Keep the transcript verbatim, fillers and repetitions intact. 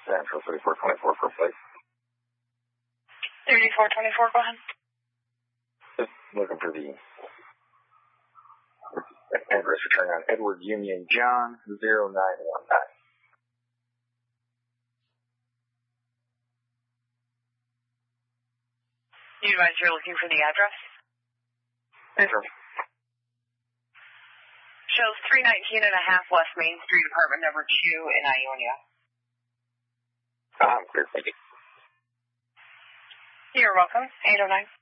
Central thirty-four twenty-four for place. thirty-four twenty-four, go ahead. Just looking for the address return on Edward Union John zero nine one nine. You advise you're looking for the address? Yes, sir. Shows three nineteen and a half West Main Street, apartment number two in Ionia. Um, clear, thank you. You're welcome. eight oh nine.